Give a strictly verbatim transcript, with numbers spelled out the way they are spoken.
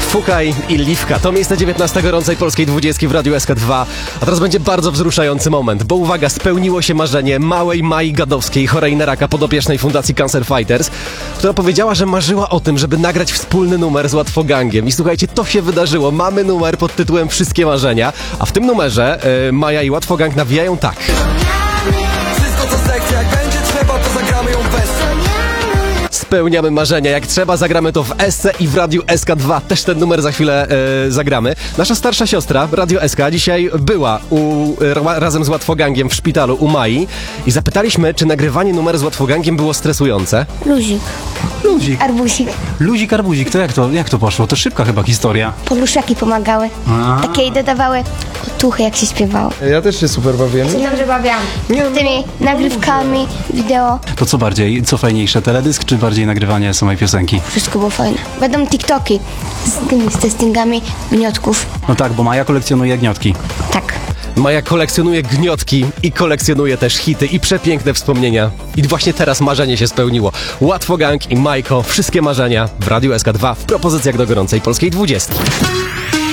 Fukaj i Liwka. To miejsce dziewiętnaste gorącej polskiej dwudziestki w Radiu S K dwa. A teraz będzie bardzo wzruszający moment, bo uwaga, spełniło się marzenie małej Mai Gadowskiej, chorej na raka, podopiecznej Fundacji Cancer Fighters, która powiedziała, że marzyła o tym, żeby nagrać wspólny numer z Łatwogangiem. I słuchajcie, to się wydarzyło. Mamy numer pod tytułem Wszystkie marzenia, a w tym numerze yy, Maja i Łatwogang nawijają tak. Wszystko co zechce, jak będzie trzeba, to zagramy ją bez. Spełniamy marzenia. Jak trzeba, zagramy to w S C i w Radiu S K dwa. Też ten numer za chwilę e, zagramy. Nasza starsza siostra, Radio S K, dzisiaj była u, ra, razem z Łatwogangiem w szpitalu u Mai i zapytaliśmy, czy nagrywanie numeru z Łatwogangiem było stresujące. Luzik. Luzik. Arbuzik. Luzik, arbuzik. To jak to, jak to poszło? To szybka chyba historia. Poduszaki pomagały. A. Takie i dodawały otuchy, jak się śpiewało. Ja też się super bawiłem. Się dobrze bawiłam. Tymi nagrywkami, wideo. To co bardziej? Co fajniejsze? Teledysk czy bardziej nagrywanie samej piosenki? Wszystko było fajne. Będą TikToki z tymi z testingami gniotków. No tak, bo Maja kolekcjonuje gniotki. Tak. Maja kolekcjonuje gniotki i kolekcjonuje też hity i przepiękne wspomnienia. I właśnie teraz marzenie się spełniło. Łatwogang i Majko, wszystkie marzenia w Radiu S K dwa w propozycjach do gorącej polskiej dwudziestki.